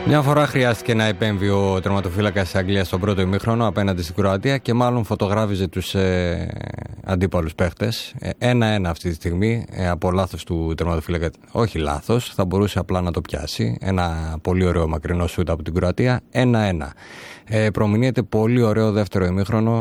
Μια φορά χρειάστηκε να επέμβει ο τερματοφύλακας της Αγγλίας στον πρώτο ημίχρονο απέναντι στην Κροατία και μάλλον φωτογράφιζε τους αντίπαλους παίχτες. 1-1 αυτή τη στιγμή από λάθος του τερματοφύλακα. Όχι λάθος, θα μπορούσε απλά να το πιάσει. Ένα πολύ ωραίο μακρινό σούτ από την Κροατία. 1-1. Προμηνύεται πολύ ωραίο δεύτερο ημίχρονο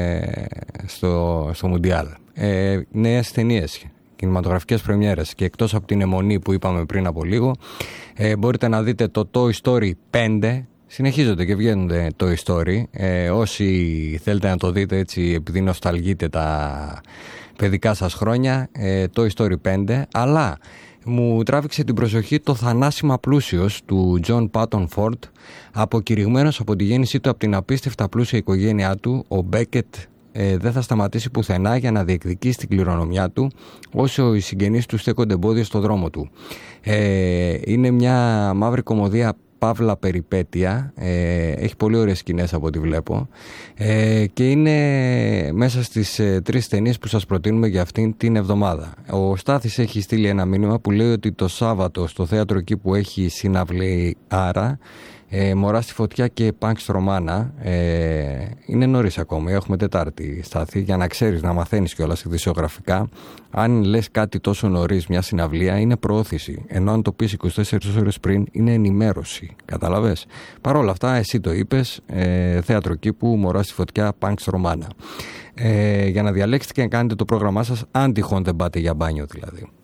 στο Μουντιάλ. Νέες ταινίες, κινηματογραφικές πρεμιέρες, και εκτός από την αιμονή που είπαμε πριν από λίγο, μπορείτε να δείτε το Toy Story 5. Συνεχίζονται και βγαίνουν Toy Story. Όσοι θέλετε να το δείτε έτσι επειδή νοσταλγείτε τα παιδικά σας χρόνια, Toy Story 5. Αλλά μου τράβηξε την προσοχή το θανάσιμα πλούσιος του John Patton Ford, αποκηρυγμένος από τη γέννησή του από την απίστευτα πλούσια οικογένειά του. Ο Μπέκετ δεν θα σταματήσει πουθενά για να διεκδικήσει την κληρονομιά του, όσο οι συγγενείς του στέκονται εμπόδια στο δρόμο του. Είναι μια μαύρη κωμωδία παύλα περιπέτεια, έχει πολύ ωραίες σκηνές από ό,τι βλέπω, και είναι μέσα στις 3 ταινίες που σας προτείνουμε για αυτήν την εβδομάδα. Ο Στάθης έχει στείλει ένα μήνυμα που λέει ότι το Σάββατο στο θέατρο εκεί που έχει συναυλή Άρα, Μωρά στη φωτιά και Pax Romana, είναι νωρίς ακόμη, έχουμε Τετάρτη, Στάθη, για να ξέρεις, να μαθαίνεις κιόλας ειδησιογραφικά. Αν λες κάτι τόσο νωρίς, μια συναυλία, είναι προώθηση, ενώ αν το πεις 24 ώρες πριν, είναι ενημέρωση. Καταλαβες? Παρ' όλα αυτά, εσύ το είπες, θέατρο κήπου, Μωρά στη φωτιά, Pax Romana. Για να διαλέξετε και να κάνετε το πρόγραμμά σας, αν τυχόν δεν πάτε για μπάνιο δηλαδή.